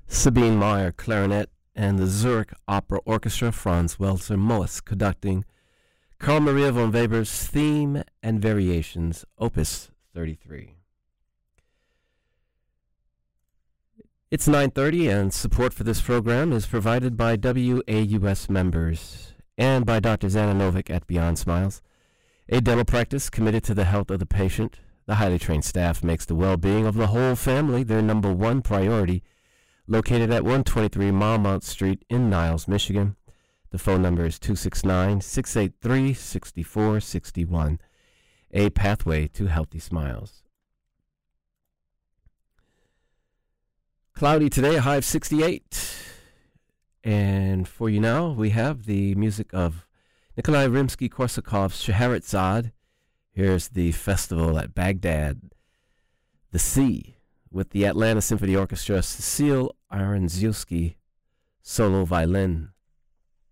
Sabine Meyer, clarinet, and the Zurich Opera Orchestra, Franz Welser Moes, conducting Carl Maria von Weber's Theme and Variations, Opus 33. It's 9:30, and support for this program is provided by WAUS members and by Dr. Zana Novick at Beyond Smiles, a dental practice committed to the health of the patient. The highly trained staff makes the well-being of the whole family their number one priority. Located at 123 Monmouth Street in Niles, Michigan. The phone number is 269-683-6461. A pathway to healthy smiles. Cloudy today, a high of 68. And for you now, we have the music of Nikolai Rimsky-Korsakov's Scheherazade. Here's the festival at Baghdad, The Sea, with the Atlanta Symphony Orchestra, Cecile Aronziewski, solo violin.